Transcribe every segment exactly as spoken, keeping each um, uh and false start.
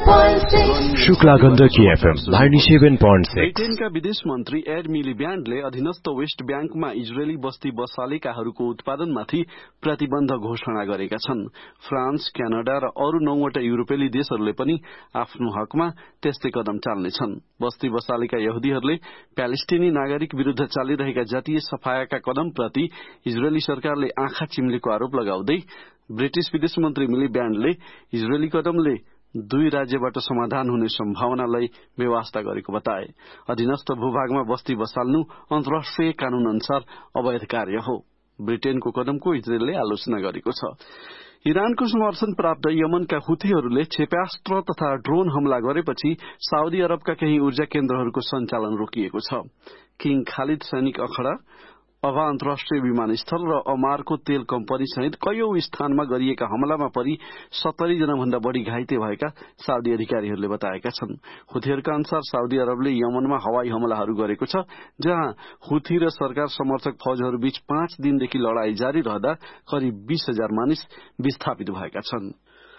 Shukla Gandaki FM ninety-seven point six। ब्रिटेनका विदेश मन्त्री add मिलिब्यान्डले अधीनस्थ वेस्ट ब्याङ्कमा इजरायली बस्ती बसालेकाहरूको उत्पादनमाथि प्रतिबन्ध घोषणा गरेका छन्। फ्रान्स, क्यानाडा र अरू नौवटा युरोपेली देशहरूले पनि आफ्नो हकमा त्यस्तै कदम चाल्नेछन्। बस्ती बसालेका यहुदीहरूले प्यालेस्टिनी नागरिक विरूद्ध चालिरहेका जातीय सफायाका कदमप्रति इजरायली सरकारले आँखा चिम्लेको आरोप लगाउँदै ब्रिटिश विदेश मन्त्री मिलिब्यान्डले इजरायली कदमले दुई राज्यबाट समाधान हुने सम्भावनालाई बेवास्ता गरेको बताए। अधीनस्थ भूभागमा बस्ती बसाल्नु अन्तर्राष्ट्रिय कानून अनुसार अवैध कार्य हो। ब्रिटेनको कदमको इजरायलले आलोचना गरेको छ। इरानको समर्थन प्राप्त यमनका हुथीहरूले क्षेप्यास्त्र तथा ड्रोन हमला गरेपछि साउदी अरबका केही ऊर्जा केन्द्रहरूको सञ्चालन रोकिएको छ। किङ खालिद सैनिक अखडा, अभा अन्तर्राष्ट्रिय विमानस्थल र अमारको तेल कम्पनी सहित कैयौं स्थानमा गरिएका हमलामा परि सत्तरी जना भन्दा बढ़ी घाइते भएका साउदी अधिकारीहरूले बताएका छन्। हुथीहरूका अनुसार साउदी अरबले यमनमा हवाई हमलाहरू गरेको छ, जहाँ हुथी र सरकार समर्थक फौजहरू बीच पाँच दिनदेखि लड़ाई जारी रहँदा करिब बीस हजार मानिस विस्थापित भएका छन्।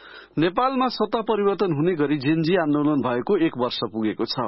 नेपालमा सत्ता परिवर्तन हुने गरी जेनजी आन्दोलन भएको एक वर्ष पुगेको छ।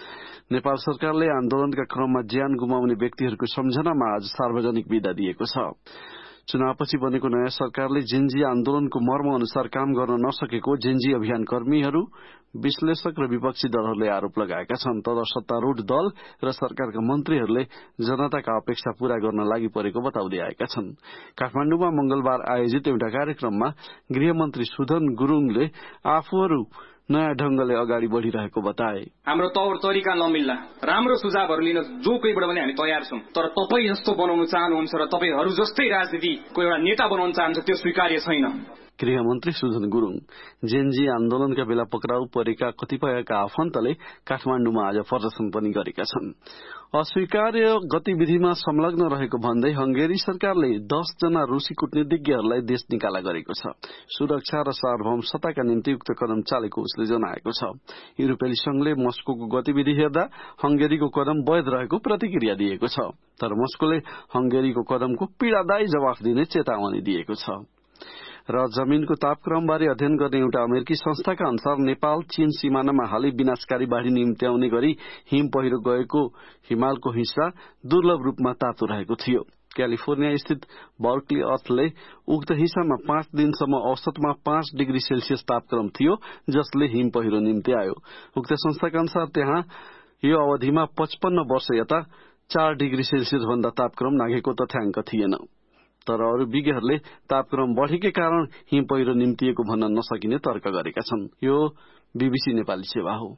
नेपाल सरकारले आन्दोलनका क्रममा ज्यान गुमाउने व्यक्तिहरूको सम्झनामा आज सार्वजनिक विदा दिएको छ। चुनावपछि बनेको नयाँ सरकारले जेनजी आन्दोलनको मर्म अनुसार काम गर्न नसकेको जेनजी अभियान कर्मीहरू, विश्लेषक र विपक्षी दलहरूले आरोप लगाएका छन्। तर सत्तारूढ़ दल र सरकारका मन्त्रीहरूले जनताका अपेक्षा पूरा गर्न लागि परेको बताउँदै आएका छन्। काठमाडौँमा मंगलबार आयोजित एउटा कार्यक्रममा गृहमन्त्री सुधन गुरूङले आफूहरू नयाँ ढंगले अगाडि बढ़िरहेको बताए। हाम्रो तौर तरिका नमिल्ला, राम्रो सुझावहरू लिन जो कोहीबाट पनि हामी तयार छौं, तर तपाई जस्तो बनाउन चाहनुहुन्छ र तपाईहरु जस्तै राजनीतिको एउटा नेता बनाउन चाहन्छ त्यो स्वीकार्य छैन। गृहमन्त्री सुधन गुरूङ जेनजी आन्दोलनका बेला पक्राउ परेका कतिपयका आफन्तले काठमाडौँमा आज प्रदर्शन पनि गरेका छन्। अस्वीकार्य गतिविधिमा संलग्न रहेको भन्दै हंगेरी सरकारले दस जना रूसी कूटनीतिज्ञहरूलाई देश निकाला गरेको छ। सुरक्षा र सार्वभौमसत्ताका निम्ति उक्त कदम चालेको उसले जनाएको छ। युरोपेली संघले मस्कोको गतिविधि हेर्दा हंगेरीको कदम वैध रहेको प्रतिक्रिया दिएको छ, तर मस्कोले हंगेरीको कदमको पीड़ादायी जवाफ दिने चेतावनी दिएको छ। र जमीनको तापक्रमबारे अध्ययन गर्ने एउटा अमेरिकी संस्थाका अनुसार नेपाल चीन सीमानामा हालै विनाशकारी बाढ़ी निम्त्याउने गरी हिम पहिरो गएको हिमालको हिस्सा दुर्लभ रूपमा तातो रहेको थियो। क्यालिफोर्निया स्थित बर्कली अर्थले उक्त हिस्सामा पाँच दिनसम्म औसतमा पाँच डिग्री सेल्सियस तापक्रम थियो, जसले हिम पहिरो निम्त्यायो। उक्त संस्थाका अनुसार त्यहाँ यो अवधिमा पचपन्न वर्ष यता चार डिग्री सेल्सियस भन्दा तापक्रम नाघेको तथ्याङ्क थिएन। तर अरू विज्ञहरूले तापक्रम बढ़ेकै कारण हिम पहिरो निम्तिएको भन्न नसकिने तर्क गरेका छन्। यो बीबीसी नेपाली सेवा हो।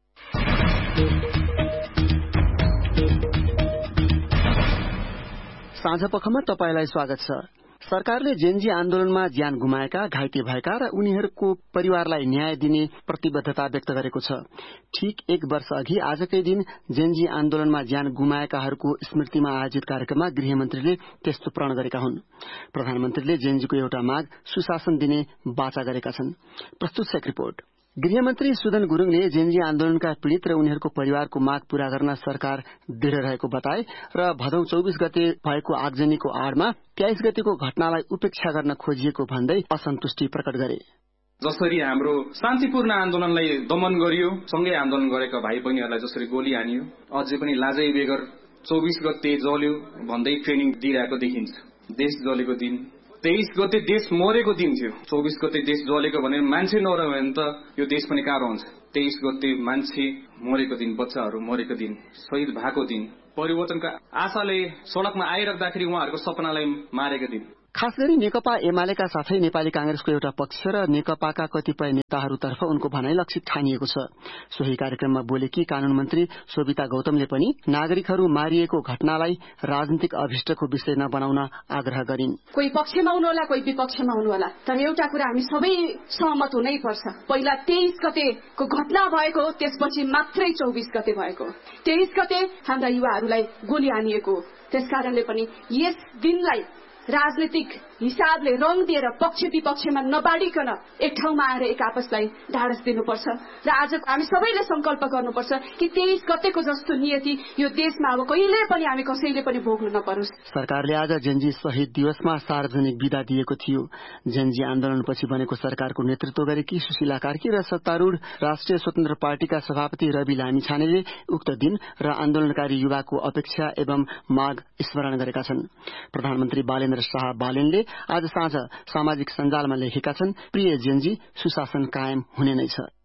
साँझपखमा तपाईलाई स्वागत छ। सरकारले जेनजी आन्दोलनमा ज्यान गुमाएका, घाइते भएका र उनीहरूको परिवारलाई न्याय दिने प्रतिबद्धता व्यक्त गरेको छ। ठीक एक वर्ष अघि आजकै दिन जेनजी आन्दोलनमा ज्यान गुमाएकाहरूको स्मृतिमा आयोजित कार्यक्रममा गृहमन्त्रीले त्यस्तो प्रण गरेका हुन्। प्रधानमन्त्रीले जेनजीको एउटा माग सुशासन दिने वाचा गरेका छन्। प्रस्तुत छ एक रिपोर्ट। गृहमन्त्री सुधन गुरूङले जेनजी आन्दोलनका पीड़ित र उनीहरूको परिवारको माग पूरा गर्न सरकार दृढ़ रहेको बताए र भदौ चौबीस गते भएको आगजनीको आड़मा तेइस गतेको घटनालाई उपेक्षा गर्न खोजिएको भन्दै असन्तुष्टि प्रकट गरे। जसरी हाम्रो शान्तिपूर्ण आन्दोलनलाई दमन गरियो, सँगै आन्दोलन गरेका भाइ बहिनीहरूलाई जसरी गोली हानियो, अझै पनि लाजै बेगर चौबीस गते जल्यो भन्दै ट्रेनिङ दिइरहेको देखिन्छ। देश जलेको दिन तेइस गते देश मरेको दिन थियो। चौबीस गते देश जलेको भने मान्छे नरह्यो भने त यो देश पनि कहाँ रहन्छ। तेइस गते मान्छे मरेको दिन, बच्चाहरू मरेको दिन, शहीद भएको दिन, परिवर्तनका आशाले सड़कमा आइराख्दाखेरि उहाँहरूको सपनालाई मारेको दिन। खास गरी नेकपा एमालेका साथै नेपाली कांग्रेसको एउटा पक्ष र नेकपाका कतिपय नेताहरूतर्फ उनको भनाई लक्षित ठानिएको छ। सोही कार्यक्रममा बोलेकी कानून मन्त्री शोभिता गौतमले पनि नागरिकहरू मारिएको घटनालाई राजनीतिक अभिष्टको विषय नबनाउन आग्रह गरिन्। कोही पक्षमा हुनुहोला, कोही विपक्षमा हुनुहोला, तर एउटा कुरा हामी सबै सहमत हुनै पर्छ। पहिला तेइस गतेको घटना भएको हो, त्यसपछि मात्रै चौबीस गते भएको। तेइस गते हाम्रा युवाहरूलाई गोली हानिएको, त्यसकारणले पनि यस दिनलाई राजनीतिक हिसाबले रङ दिएर पक्ष विपक्षमा नबाडिकन एक ठाउँमा आएर एक आपसलाई ढाडस दिनुपर्छ र आज हामी सबैले संकल्प गर्नुपर्छ कि तेइस गतेको जस्तो नियति यो देशमा अब कहिले पनि हामी कसैले पनि भोग्नु नपरोस्। सरकारले आज जेनजी शहीद दिवसमा सार्वजनिक विदा दिएको थियो। जेनजी आन्दोलनपछि बनेको सरकारको नेतृत्व गरेकी सुशीला कार्की र सत्तारूढ़ राष्ट्रिय स्वतन्त्र पार्टीका सभापति रवि लामिछानेले उक्त दिन र आन्दोलनकारी युवाको अपेक्षा एवं माग स्मरण गरेका छन्। प्रधानमन्त्री बालेन्द्र शाह बालेनले आज साँझ सामाजिक सञ्जालमा लेखेका छन्, प्रिय जेनजी, सुशासन कायम हुने नै छ।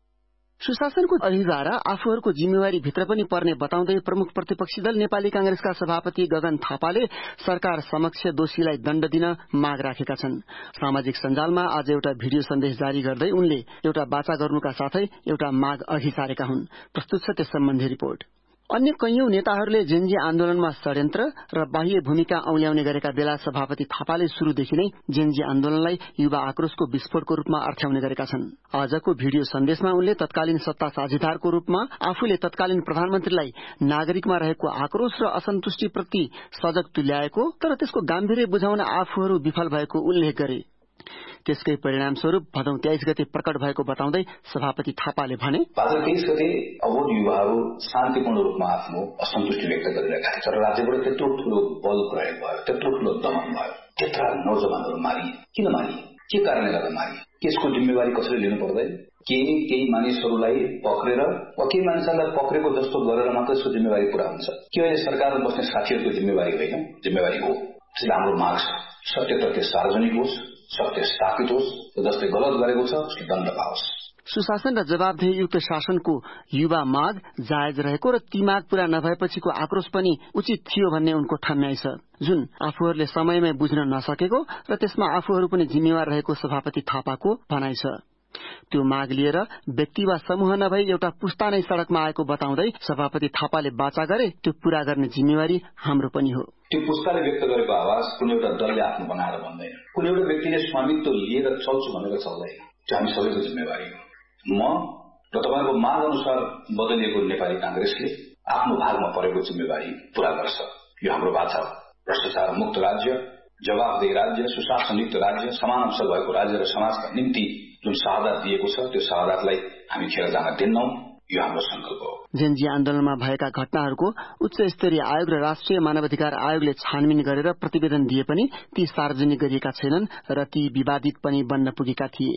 सुशासनको अभिभार आफूहरूको जिम्मेवारी भित्र पनि पर्ने बताउँदै प्रमुख प्रतिपक्षी दल नेपाली कांग्रेसका सभापति गगन थापाले सरकार समक्ष दोषीलाई दण्ड दिन माग राखेका छन्। सामाजिक सञ्जालमा आज एउटा भिडियो सन्देश जारी गर्दै उनले एउटा वाचा गर्नुका साथै एउटा माग अघि सारेका हुन्। प्रस्तुत छ त्यस सम्बन्धी रिपोर्ट। अन्य कैयौं नेताहरूले जेनजी आन्दोलनमा षड्यन्त्र र बाह्य भूमिका औल्याउने गरेका बेला सभापति थापाले शुरूदेखि नै जेनजी आन्दोलनलाई युवा आक्रोशको विस्फोटको रूपमा अर्थ्याउने गरेका छन्। आजको भिडियो सन्देशमा उनले तत्कालीन सत्ता साझेदारको रूपमा आफूले तत्कालीन प्रधानमन्त्रीलाई नागरिकमा रहेको आक्रोश र असन्तुष्टिप्रति सजग तुल्याएको तर त्यसको गाम्भीर्य बुझाउन आफूहरू विफल भएको उल्लेख गरे। त्यसकै परिणामस्वरूप भदौ तेइस गते प्रकट भएको बताउँदै सभापति थापाले भने, भाद्र तेइस गते अवोध युवाहरू शान्तिपूर्ण रूपमा आफ्नो असन्तुष्टि व्यक्त गरिरहेका थिए, तर राज्यबाट त्यत्रो ठूलो बल प्रयोग भयो, त्यत्रो ठूलो दमन भयो, त्यत्रा नौजवानहरू मारिए। किन मारिए? के कारणले गर्दा मारिए? यसको जिम्मेवारी कसैले लिनु पर्दैन? केही केही मानिसहरूलाई पक्रेर वा केही मानिसहरूलाई पक्रेको जस्तो गरेर मात्र यसको जिम्मेवारी पूरा हुन्छ कि अहिले सरकारमा बस्ने साथीहरूको जिम्मेवारी होइन? जिम्मेवारी हो। त्यसले हाम्रो माग छ, सत्य तथ्य सार्वजनिक होस्, सत्य स्थापित होस्, जसले गलत गरेको छ उसले दण्ड पाओस्। सुशासन र जवाबदेहीयुक्त शासनको युवा माग जायज रहेको र ती माग पूरा नभएपछिको आक्रोश पनि उचित थियो भन्ने उनको ठम्याइ छ, जुन आफूहरूले समयमै बुझ्न नसकेको र त्यसमा आफूहरू पनि जिम्मेवार रहेको सभापति थापाको भनाइ छ। त्यो माग लिएर व्यक्ति वा समूह नभई एउटा पुस्ता नै सड़कमा आएको बताउँदै सभापति थापाले वाचा गरे, त्यो पूरा गर्ने जिम्मेवारी हाम्रो पनि हो। त्यो पुस्ताले व्यक्त गरेको आवाज कुनै एउटा दलले आफ्नो बनाएर भन्दैन, कुनै एउटा व्यक्तिले स्वामित्व लिएर चल्छु भनेर चल्दैन। त्यो हामी सबैको जिम्मेवारी हो। म र तपाईँको माग अनुसार बदलिएको नेपाली कांग्रेसले आफ्नो भागमा परेको जिम्मेवारी पूरा गर्छ। यो हाम्रो बाचा हो। भ्रष्टाचार मुक्त राज्य, जवाबदेही राज्य, सुशासनयुक्त राज्य, समान अवसर भएको राज्य र समाजका निम्ति जुन शहादत दिएको छ त्यो शहादतलाई हामी खेर जान दिन्नौ। यो हाम्रो संकल्प हो। जेनजी आन्दोलनमा भएका घटनाहरूको उच्च स्तरीय आयोग र राष्ट्रिय मानवाधिकार आयोगले छानबिन गरेर प्रतिवेदन दिए पनि ती सार्वजनिक गरिएका छैनन् र ती विवादित पनि बन्न पुगेका थिए।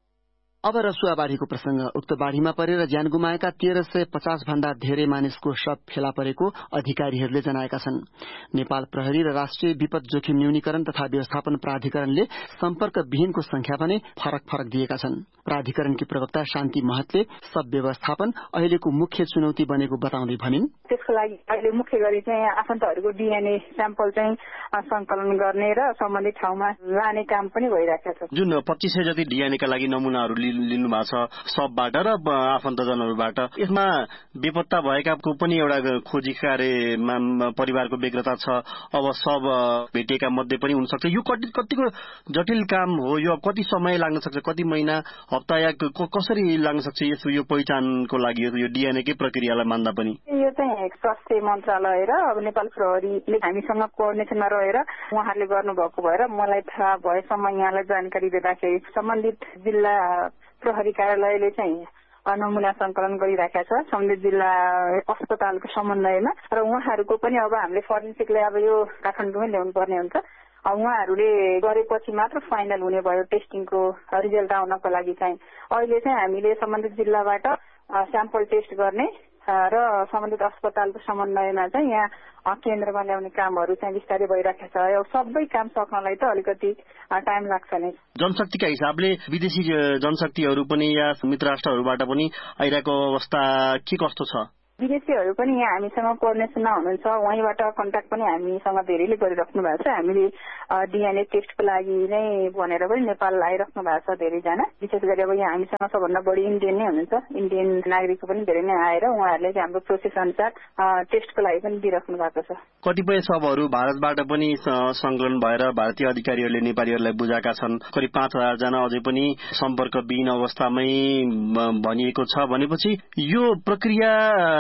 अब रसुवा बाढ़ीको प्रसंग। उक्त बाढ़ीमा परेर ज्यान गुमाएका तेह्र सय पचास भन्दा धेरै मानिसको शव फेला परेको अधिकारीहरूले जनाएका छन्। नेपाल प्रहरी र राष्ट्रिय विपद जोखिम न्यूनीकरण तथा व्यवस्थापन प्राधिकरणले सम्पर्क विहीनको संख्या भने फरक फरक दिएका छन्। प्राधिकरणकी प्रवक्ता शान्ति महतले शव व्यवस्थापन अहिलेको मुख्य चुनौती बनेको बताउँदै भनिन्, त्यसको लागि अहिले मुख्य गरी चाहिँ आफन्तहरूको डीएनए स्याम्पल चाहिँ संकलन गर्ने र सम्बन्धित ठाउँमा लाने काम पनि भइरहेको छ। जुन पच्चीस सय जति डीएनएका लागि नमुनाहरू लिनु भएको छ सबबाट र आफन्तजनहरूबाट, यसमा बेपत्ता भएकाको पनि एउटा खोजी कार्यमा परिवारको व्यग्रता छ। अब सब भेटिएका मध्ये पनि हुन सक्छ। यो कति कतिको जटिल काम हो। यो कति समय लाग्न सक्छ, कति महिना, हप्ता या कसरी लाग्न सक्छ यसो यो पहिचानको लागि यो डीएनएकै प्रक्रियालाई मान्दा पनि? यो चाहिँ स्वास्थ्य मन्त्रालय र अब नेपाल प्रहरीले हामीसँग कोअर्डिनेसनमा रहेर उहाँहरूले गर्नुभएको भएर मलाई थाहा भएसम्म यहाँलाई जानकारी दिँदाखेरि सम्बन्धित जिल्ला प्रहरी कार्यालयले चाहिँ नमुना संकलन गरिराखेका छ सम्बन्धित जिल्ला अस्पतालको समन्वयमा र उहाँहरूको पनि अब हामीले फरेन्सिकलाई अब यो काठमाडौँमै ल्याउनु पर्ने हुन्छ। उहाँहरूले गरेपछि मात्र फाइनल हुने भयो टेस्टिङको रिजल्ट आउनको लागि चाहिँ। अहिले चाहिँ हामीले सम्बन्धित जिल्लाबाट स्याम्पल टेस्ट गर्ने र सम्बन्धित अस्पतालको समन्वयमा चाहिँ यहाँ केन्द्रमा ल्याउने कामहरू चाहिँ बिस्तारै भइरहेको छ। यो सबै काम सक्नलाई त अलिकति टाइम लाग्छ नै। जनशक्तिका हिसाबले विदेशी जनशक्तिहरू पनि या मित्र राष्ट्रहरूबाट पनि आइरहेको अवस्था के कस्तो छ? विदेशीहरू पनि यहाँ हामीसँग कोअर्डिनेसनमा हुनुहुन्छ। वहीँबाट कन्ट्याक्ट पनि हामीसँग धेरैले गरिराख्नु भएको छ। हामीले डीएनए टेस्टको लागि नै भनेर पनि नेपाल आइराख्नु भएको छ धेरैजना। विशेष गरी अब यहाँ हामीसँग सबभन्दा बढी इन्डियन नै हुनुहुन्छ। इन्डियन नागरिकको पनि धेरै नै आएर उहाँहरूले चाहिँ हाम्रो प्रोसेस अनुसार टेस्टको लागि पनि दिइराख्नु भएको छ। कतिपय सबहरू भारतबाट पनि संकलन भएर भारतीय अधिकारीहरूले नेपालीहरूलाई बुझाएका छन्। करिब पाँच हजार जना अझै पनि सम्पर्कविहीन अवस्थामै भनिएको छ। भनेपछि यो प्रक्रिया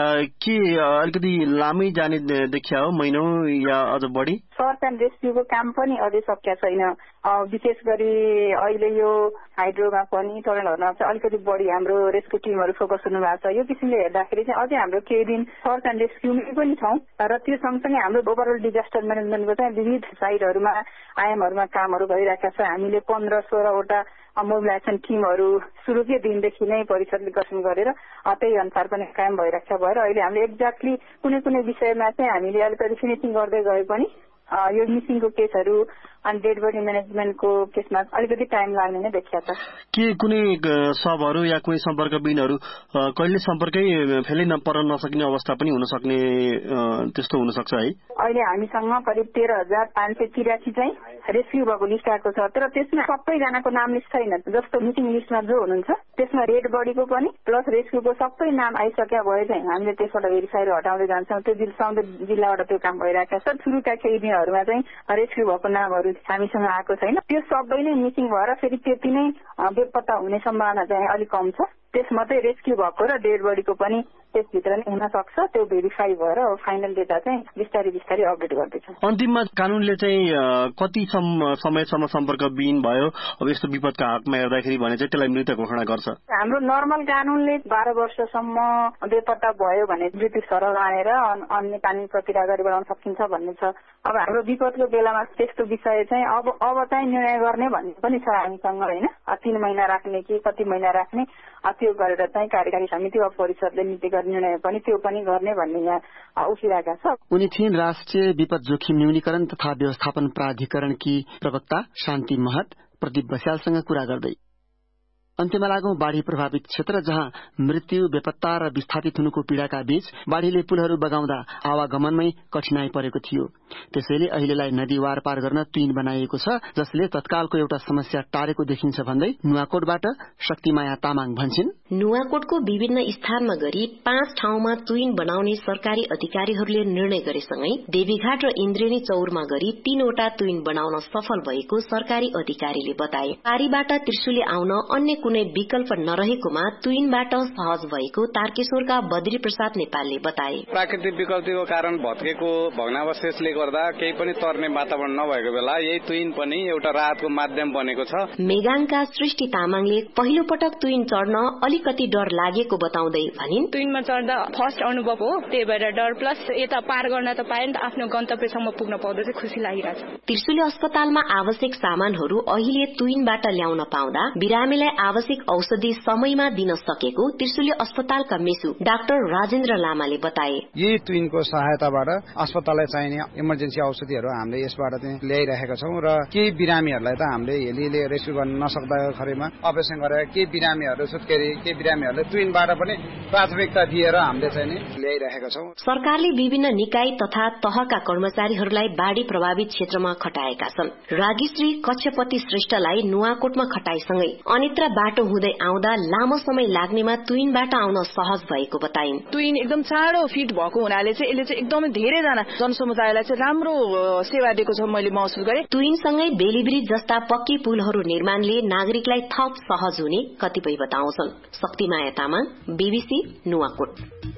के अलिकति लामै जाने देखिया हो, महिनौ या अझ बढी? सर्च एन्ड रेस्क्युको काम पनि अझै सकिया छैन। विशेष गरी अहिले यो हाइड्रोमा पनि टनलहरूमा चाहिँ अलिकति बढी हाम्रो रेस्क्यु टिमहरू फोकस हुनु भएको छ। यो किसिमले हेर्दाखेरि चाहिँ अझै हाम्रो केही दिन सर्च एन्ड रेस्क्युमै पनि छौँ र त्यो सँगसँगै हाम्रो ओभरअल डिजास्टर म्यानेजमेन्टको चाहिँ विविध साइडहरूमा आयामहरूमा कामहरू भइरहेका छ। हामीले पन्ध्र सोह्रवटा मोबिलाइजेसन टिमहरू सुरुकै दिनदेखि नै परिषदले गठन गरेर त्यही अनुसार पनि कायम भइरहेको भएर अहिले हामीले एक्ज्याक्टली कुनै कुनै विषयमा चाहिँ हामीले अलिकति फिनिसिङ गर्दै गए पनि यो मिसिङको केसहरू अनि डेड बडी म्यानेजमेन्टको केसमा अलिकति टाइम लाग्ने नै देखिया छ। के कुनै सबहरू या कुनै सम्पर्कबिनहरू कहिले सम्पर्कै फेरि नपर नसक्ने अवस्था पनि हुन सक्ने त्यस्तो हुन सक्छ है? अहिले हामीसँग करिब तेह्र हजार पाँच सय तिरासी चाहिँ रेस्क्यु भएको लिस्ट आएको छ, तर त्यसमा सबैजनाको नाम लिस्ट छैन। जस्तो मिटिङ लिस्टमा जो हुनुहुन्छ त्यसमा डेड बडीको पनि प्लस रेस्क्युको सबै नाम आइसक्या भए चाहिँ हामीले त्यसबाट भेरिफाईहरू हटाउँदै जान्छौँ। त्यो जिल्लाउँदै जिल्लाबाट त्यो काम भइरहेको छ। सुरुका केही दिनहरूमा चाहिँ रेस्क्यु भएको नामहरू हामीसँग आएको छैन। त्यो सबै नै मिसिङ भएर फेरि त्यति नै बेपत्ता हुने सम्भावना चाहिँ अलिक कम छ। त्यसमध्ये रेस्क्यु भएको र डेड बडीको पनि त्यसभित्र नै हुन सक्छ। त्यो भेरिफाई भएर फाइनल डेटा चाहिँ बिस्तारै बिस्तारै अपडेट गर्दैछ। अन्तिममा कानूनले चाहिँ कति समयसम्म सम्पर्क बिन भयो अब यस्तो विपदका हकमा हेर्दाखेरि भने चाहिँ त्यसलाई मृत घोषणा गर्छ? हाम्रो नर्मल कानूनले बाह्र वर्षसम्म बेपत्ता भयो भने मृत्यु सरल आएर अन्य कानूनी प्रक्रिया अगाडि बढाउन सकिन्छ भन्ने छ। अब हाम्रो विपदको बेलामा त्यस्तो विषय चाहिँ अब अब चाहिँ निर्णय गर्ने भन्ने पनि छ हामीसँग होइन। तीन महिना राख्ने कि कति महिना राख्ने त्यो गरेर चाहिँ कार्यकारी समिति वा परिषदले नीतिगत निर्णय पनि त्यो पनि गर्ने भन्ने यहाँ उठिरहेका छ। उनी थिइन् राष्ट्रिय विपद जोखिम न्यूनीकरण तथा व्यवस्थापन प्राधिकरणकी प्रवक्ता शान्ति महत प्रदीप बस्यालसँग कुरा गर्दै। अन्त्यमा लागौं बाढ़ी प्रभावित क्षेत्र, जहाँ मृत्यु, बेपत्ता र विस्थापित हुनुको पीड़ाका बीच बाढ़ीले पुलहरू बगाउँदा आवागमनमै कठिनाई परेको थियो। त्यसैले अहिलेलाई नदी वार पार गर्न तुइन बनाइएको छ, जसले तत्कालको एउटा समस्या टारेको देखिन्छ भन्दै नुवाकोटबाट शक्तिमाया तामाङ भन्छिन्। नुवाकोटको विभिन्न स्थानमा गरी पाँच ठाउँमा तुइन बनाउने सरकारी अधिकारीहरूले निर्णय गरेसँगै देवीघाट र इन्द्रेणी चौरमा गरी तीनवटा तुइन बनाउन सफल भएको सरकारी अधिकारीले बताए। पारीबाट त्रिशुली आउन अन्य कुनै विकल्प नरहेकोमा तुइनबाट सहज भएको तारकेश्वरका बद्री प्रसाद नेपालले बताए। प्राकृतिक विकल्पको कारण भत्केको भग्नावशेषले गर्दा केही पनि तर्ने वातावरण नभएको बेला यही तुइन पनि एउटा राहतको माध्यम बनेको छ। मेगाङका सृष्टि तामाङले पहिलो पटक तुइन चढ्न अलिकति डर लागेको बताउँदै भनिन्। तुइनमा चढ्दा फर्स्ट अनुभव हो, त्यही भएर डर प्लस यता पार गर्न त पाए नि त आफ्नो गन्तव्यसम्म पुग्न पाउँदा चाहिँ खुसी लागिरहेछ। त्रिशुली अस्पतालमा आवश्यक सामानहरू अहिले तुइनबाट ल्याउन पाउँदा बिरामीलाई आवश्यक औषधि समयमा दिन सकेको त्रिशुली अस्पतालका मेसु डाक्टर राजेन्द्र लामाले बताए। यही तुइनको सहायताबाट अस्पताललाई चाहिने इमर्जेन्सी औषधिहरू हामीले यसबाट ल्याइरहेका छौं र केही बिरामीहरूलाई त हामीले हेलीले रेस्क्यु गर्न नसक्दा खरेमा अपरेसन गरेर केही बिरामीहरू सुत्केरी केही बिरामीहरूले तुइनबाट पनि प्राथमिकता दिएर हामीले चाहिँ ल्याइरहेका छौं। सरकारले विभिन्न निकाय तथा तहका कर्मचारीहरूलाई बाढ़ी प्रभावित क्षेत्रमा खटाएका छन्। रागिश्री कक्षपति श्रेष्ठलाई नुवाकोटमा खटाइसँगै अन्यत्र बाटो हुँदै आउँदा लामो समय लाग्नेमा तुइनबाट आउन सहज भएको बताइन्। तुइन एकदम चाँडो फिट भएको हुनाले चाहिँ यसले चाहिँ एकदमै धेरैजना जनसमुदायलाई चाहिँ राम्रो सेवा दिएको छ मैले महसुस गरेँ। तुइनसँगै बेलीब्रिज जस्ता पक्की पुलहरू निर्माणले नागरिकलाई थप सहज हुने कतिपय बताउँछन्। शक्तिमाया तामाङ, बीबीसी, नुवाकोट।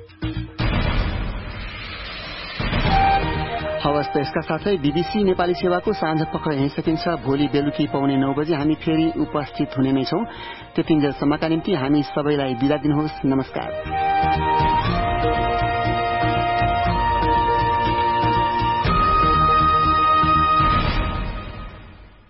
हवस् त यसका साथै बीबीसी नेपाली सेवाको साँझ पख यहीँ सकिन्छ। भोलि बेलुकी पाउने नौ बजे हामी फेरि उपस्थित हुने नै छौं। त्यतिन्जेलसम्मका निम्ति हामी सबैलाई बिदा दिनुहोस्। नमस्कार।